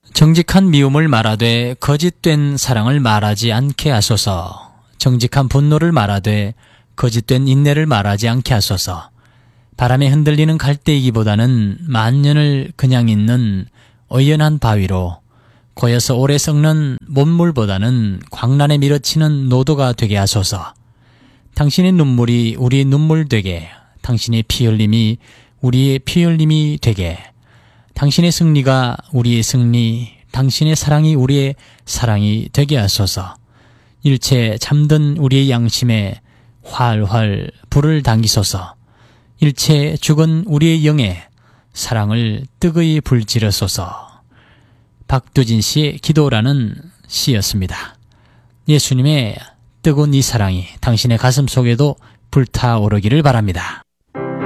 정직한 미움을 말하되 거짓된 사랑을 말하지 않게 하소서. 정직한 분노를 말하되 거짓된 인내를 말하지 않게 하소서. 바람에 흔들리는 갈대이기보다는 만년을 그냥 있는 의연한 바위로, 고여서 오래 썩는 못물보다는 광란에 밀어치는 노도가 되게 하소서. 당신의 눈물이 우리의 눈물 되게, 당신의 피 흘림이 우리의 피 흘림이 되게, 당신의 승리가 우리의 승리, 당신의 사랑이 우리의 사랑이 되게 하소서. 일체 잠든 우리의 양심에 활활 불을 당기소서. 일체 죽은 우리의 영에 사랑을 뜨거이 불지르소서. 박두진 씨의 기도라는 시였습니다. 예수님의 뜨거운 이 사랑이 당신의 가슴 속에도 불타오르기를 바랍니다.